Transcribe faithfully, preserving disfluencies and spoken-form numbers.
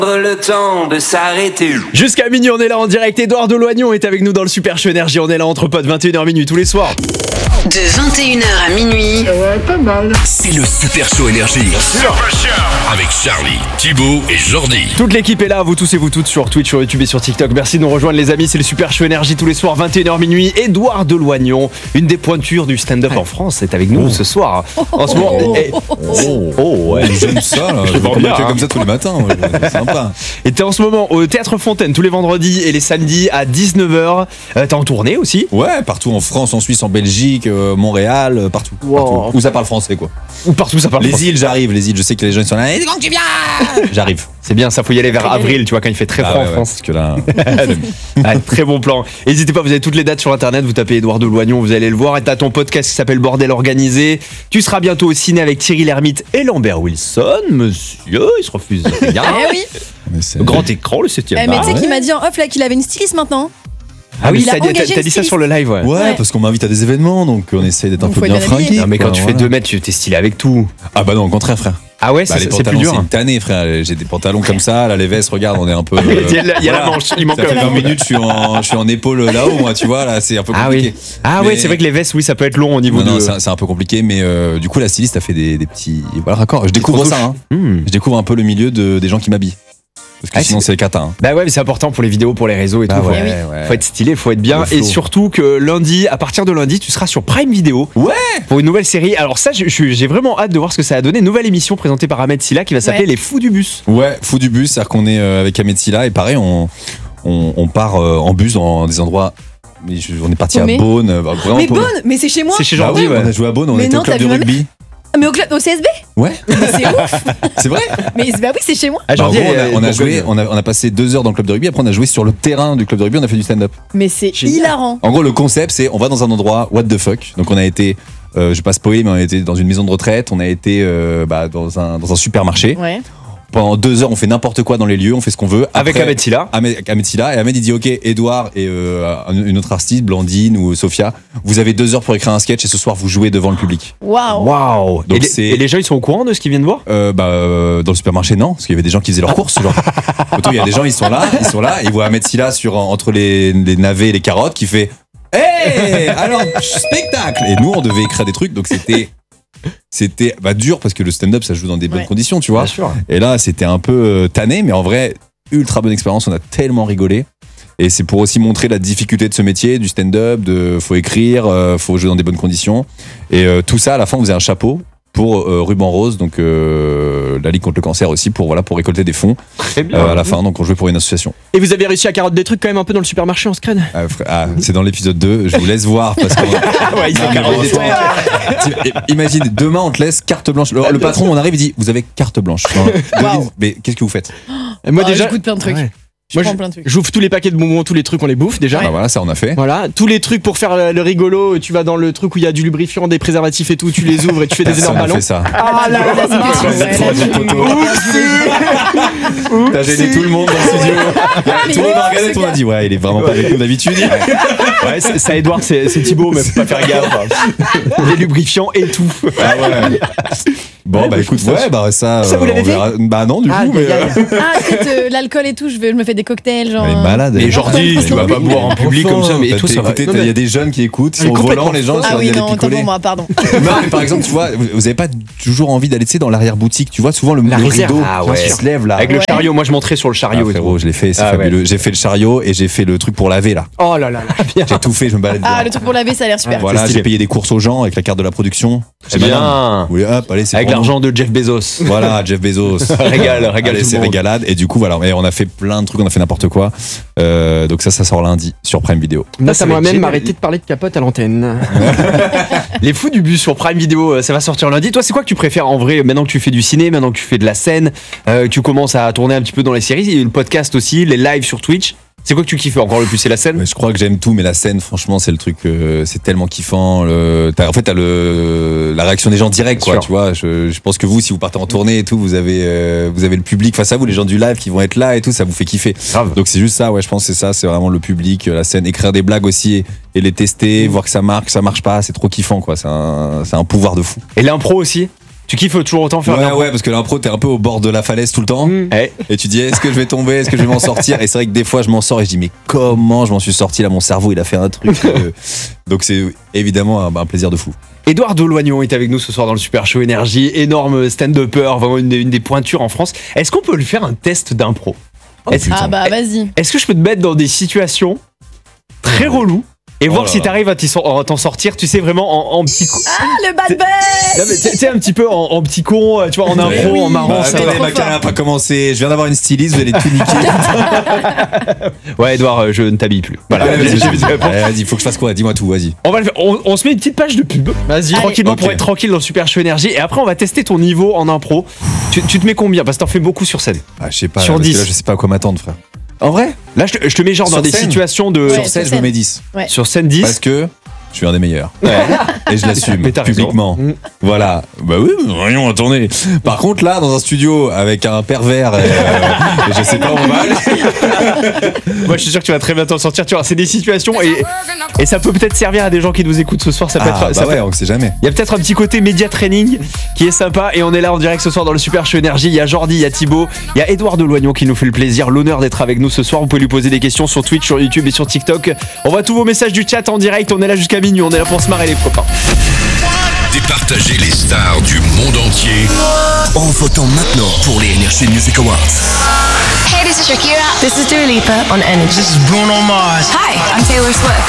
Le temps de s'arrêter. Jusqu'à minuit, on est là en direct. Édouard Deloignon est avec nous dans le Super Show Énergie. On est là entre potes, vingt et une heures minuit tous les soirs. De vingt et une heures à minuit. Ouais, pas mal. C'est le Super Show Énergie. Super Show avec Charlie, Thibaut et Jordi. Toute l'équipe est là, vous tous et vous toutes sur Twitch, sur YouTube et sur TikTok. Merci de nous rejoindre les amis, c'est le Super Show Énergie tous les soirs, vingt et une heures minuit. Édouard Deloignon, une des pointures du stand-up en France, est avec nous oh. ce soir. En ce moment, oh, et, oh, oh ouais, j'aime ça là. Je vais pas me mettre comme ça tous les matins. Ouais, c'est sympa. Et t'es en ce moment au Théâtre Fontaine tous les vendredis et les samedis à dix-neuf heures. Euh, t'es en tournée aussi? Ouais, partout en France, en Suisse, en Belgique, euh, Montréal, euh, partout, wow. partout. Où ça parle français quoi. Ou partout ça parle les français. Les îles, j'arrive, les îles, je sais que les gens ils sont là. Et quand tu viens, j'arrive. C'est bien, ça faut y aller vers avril, tu vois, quand il fait très froid ah ouais, en France. Ouais, parce que là, ah, très bon plan. N'hésitez pas, vous avez toutes les dates sur internet, vous tapez Édouard Deloignon, vous allez le voir. Et t'as ton podcast qui s'appelle Bordel Organisé. Tu seras bientôt au ciné avec Thierry Lhermitte et Lambert Wilson. Monsieur, il se refuse rien. Eh oui. Grand écran, le septième. Eh, mais tu sais qu'il m'a dit en off là qu'il avait une styliste maintenant. Ah oui, t'as, t'as, t'as dit ça sur le live, ouais. Ouais, ouais. Parce qu'on m'invite à des événements, donc on essaie d'être donc un peu bien fringué. Non, mais quand quoi, tu voilà. fais deux mètres, tu t'es stylé avec tout. Ah bah non, au contraire, frère. Ah ouais, bah, c'est, les c'est plus dur. C'est une tannée, frère. J'ai des pantalons comme ça, là, les vestes, regarde, on est un peu. Euh, il y a, il y a voilà. la manche, il manque ça fait vingt minutes, je suis en, je suis en épaule là-haut, moi, tu vois, là, c'est un peu compliqué. Ah oui, ah mais... ouais, c'est vrai que les vestes, oui, ça peut être long au niveau non, de. Non, c'est, c'est un peu compliqué, mais euh, du coup, la styliste a fait des, des petits. Voilà, raccords. Je découvre ça, hein. Hmm. Je découvre un peu le milieu de, des gens qui m'habillent. Parce que ah, sinon c'est, c'est les catas. Hein. Bah ouais, mais c'est important pour les vidéos, pour les réseaux et bah tout. Ouais, faut, ouais. faut être stylé, faut être bien. Et surtout que lundi, à partir de lundi, tu seras sur Prime Video. Ouais. Pour une nouvelle série. Alors ça, je, je, j'ai vraiment hâte de voir ce que ça a donné. Une nouvelle émission présentée par Ahmed Silla qui va s'appeler ouais. Les Fous du Bus. Ouais, Fous du Bus, c'est-à-dire qu'on est euh, avec Ahmed Silla et pareil, on, on, on part euh, en bus dans des endroits. Mais je, on est parti oh, à Beaune. Bah, mais Beaune, mais c'est chez moi. C'est chez Jordi. Bah, ouais, ouais. On a joué à Beaune, on mais était non, au club de rugby. Mais au, club, au C S B? Ouais. Mais c'est ouf. C'est vrai? Mais bah oui, c'est chez moi. Ah, bah, en gros, on a, on a joué, on a, on a passé deux heures dans le club de rugby. Après, on a joué sur le terrain du club de rugby. On a fait du stand-up. Mais c'est Génial. hilarant. En gros, le concept, c'est on va dans un endroit what the fuck. Donc, on a été, euh, je vais pas spoiler, mais on a été dans une maison de retraite. On a été euh, bah, dans un dans un supermarché. Ouais. Pendant deux heures, on fait n'importe quoi dans les lieux, on fait ce qu'on veut. Après, avec Ahmed Silla. Avec Ahmed Silla. Et Ahmed, il dit ok, Édouard et euh, une autre artiste, Blandine ou Sophia, vous avez deux heures pour écrire un sketch et ce soir vous jouez devant le public. Waouh. Waouh. Et, les, et les gens, ils sont au courant de ce qu'ils viennent voir? euh, Bah euh, dans le supermarché, non, parce qu'il y avait des gens qui faisaient leurs courses. Genre. Il y a des gens, ils sont là, ils sont là, ils voient Ahmed Silla sur entre les, les navets et les carottes qui fait hey, alors spectacle. Et nous, on devait écrire des trucs, donc c'était. C'était bah, dur parce que le stand-up ça joue dans des bonnes ouais. conditions, tu vois. Et là c'était un peu euh, tanné, mais en vrai ultra bonne expérience, on a tellement rigolé. Et c'est pour aussi montrer la difficulté de ce métier, du stand-up, de faut écrire, euh, faut jouer dans des bonnes conditions. Et euh, tout ça à la fin on faisait un chapeau pour euh, Ruban Rose, donc euh, la Ligue contre le cancer aussi, pour voilà pour récolter des fonds Très bien, euh, à la fin, donc on jouait pour une association. Et vous avez réussi à carotte des trucs quand même un peu dans le supermarché en scred? Ah, ah, c'est dans l'épisode deux, je vous laisse voir parce que ouais, ils ont carotte des trucs. Imagine, demain on te laisse carte blanche. Le, le patron on arrive il dit vous avez carte blanche. Wow. Mais qu'est-ce que vous faites? Et moi oh, déjà j'écoute plein de trucs. Ouais. Je Moi, plein de trucs. J'ouvre tous les paquets de bonbons, tous les trucs, on les bouffe déjà. Ah bah voilà, ça on a fait. Voilà, tous les trucs pour faire le, le rigolo, tu vas dans le truc où il y a du lubrifiant, des préservatifs et tout, tu les ouvres et tu fais des énormes ballons. Fait ça. Ah là là, t'as gêné tout le monde dans le studio. Tout le monde a regardé, tout le monde a dit ouais, il est vraiment pas avec nous d'habitude. Ouais, c'est, ça Edouard, c'est, c'est Thibaut, mais faut pas faire gaffe. Les lubrifiants et tout. Ah ouais. Bon, ouais, bah écoute, ouais, bah ça. Ça, vous l'avez fait? Bah non, du ah, coup, mais. Euh... Ah, peut-être euh, l'alcool et tout, je, vais, je me fais des cocktails, genre. Elle est malade. Mais Jordi, tu vas pas boire en public comme ça, mais et tout, ça va. Il y a des jeunes qui écoutent, ils sont au volant, les gens, ah oui, il y a non, des picolés. pour moi, pardon. Non, mais par exemple, tu vois, vous avez pas toujours envie d'aller, tu sais, dans l'arrière-boutique, tu vois, souvent le rideau qui se lève là. Avec le chariot, moi je monterais sur le chariot. Frérot, je l'ai fait, c'est fabuleux. J'ai fait le chariot et j'ai fait le truc pour laver là. Oh là là là, bien. J'ai tout fait, je me balade. Ah, le truc pour laver, ça a l'air super. Voilà, j'ai payé des courses aux gens avec la carte de la production. C'est bien. Oui, hop, allez, c'est avec l'argent de Jeff Bezos. Voilà, Jeff Bezos. Régale, régale. Allez, c'est régalade. Et du coup, voilà, on a fait plein de trucs, on a fait n'importe quoi. Euh, donc ça, ça sort lundi sur Prime Video. Là, ça m'a même arrêté de parler de capote à l'antenne. Les Fous du Bus sur Prime Video, ça va sortir lundi. Toi, c'est quoi que tu préfères en vrai, maintenant que tu fais du ciné, maintenant que tu fais de la scène, euh, tu commences à tourner un petit peu dans les séries, il y a le podcast aussi, les lives sur Twitch. C'est quoi que tu kiffes encore le plus? C'est la scène? Ouais, je crois que j'aime tout, mais la scène, franchement, c'est le truc, euh, c'est tellement kiffant. Le, t'as, en fait, t'as le, la réaction des gens directs, quoi. Sûr. Tu vois, je, je pense que vous, si vous partez en tournée et tout, vous avez, euh, vous avez le public face à vous, les gens du live qui vont être là et tout, ça vous fait kiffer. Grave. Donc c'est juste ça, ouais, je pense que c'est ça, c'est vraiment le public, la scène, écrire des blagues aussi et, et les tester, mmh. voir que ça marche, que ça marche pas, c'est trop kiffant, quoi. C'est un, c'est un pouvoir de fou. Et l'impro aussi? Tu kiffes toujours autant faire de Ouais, l'impro. ouais, parce que l'impro, t'es un peu au bord de la falaise tout le temps. Eh, Et tu dis, est-ce que je vais tomber? Est-ce que je vais m'en sortir? Et c'est vrai que des fois, je m'en sors et je dis, mais comment je m'en suis sorti là? Mon cerveau, il a fait un truc. euh, Donc, c'est évidemment un, un plaisir de fou. Édouard Deloignon est avec nous ce soir dans le Super Show Énergie. Énorme stand-upper, vraiment une, une des pointures en France. Est-ce qu'on peut lui faire un test d'impro? Est-ce Ah bah vas-y. est-ce que je peux te mettre dans des situations très reloues et Oh voir là si là. t'arrives à t'y sor- à t'en sortir, tu sais, vraiment en, en petit con. Ah, le bad Non, mais tu sais, un petit peu en, en petit con, tu vois, en impro, oui. en marrant. Bah, ça attendez, va. ma carrière n'a pas commencé. Je viens d'avoir une styliste, vous allez tout niquer. Ouais, Édouard, euh, je ne t'habille plus. Voilà. Allez, vas-y, J'ai vu ça. Allez, vas-y, faut que je fasse quoi? Dis-moi tout, vas-y. On va le faire. On, on se met une petite page de pub. Vas-y. Tranquillement Ok. pour être tranquille dans le Super Show Énergie. Et après, on va tester ton niveau en impro. Tu, tu te mets combien? Parce que t'en fais beaucoup sur scène. Ah, je sais pas. Sur parce que dix. Là, je sais pas à quoi m'attendre, frère. En vrai? Là, je te, je te mets genre Sur dans des scène situations de. Ouais, Sur scène, sur je me scène. mets dix. Ouais. Sur scène dix. Parce que je suis un des meilleurs. Et je l'assume Mais t'as raison. publiquement. Mm. Voilà. Bah oui, voyons, attendez. Par contre, là, dans un studio avec un pervers, et, euh, et je sais pas où on va aller. Moi, je suis sûr que tu vas très bien t'en sortir. Tu vois, c'est des situations et, et ça peut peut-être servir à des gens qui nous écoutent ce soir. Ça peut Ah, être. ça bah peut- ouais, on sait jamais. Il y a peut-être un petit côté média training qui est sympa et on est là en direct ce soir dans le Super Show Énergie. Il y a Jordi, il y a Thibaut, il y a Édouard Deloignon qui nous fait le plaisir, l'honneur d'être avec nous ce soir. Vous pouvez lui poser des questions sur Twitch, sur YouTube et sur TikTok. On voit tous vos messages du chat en direct. On est là jusqu'à minuit. On est là pour se marrer les copains. Départager les stars du monde entier en votant maintenant pour les Energy Music Awards. Hey, this is Shakira. This is Dua Lipa on Energy. This is Bruno Mars. Hi, I'm Taylor Swift.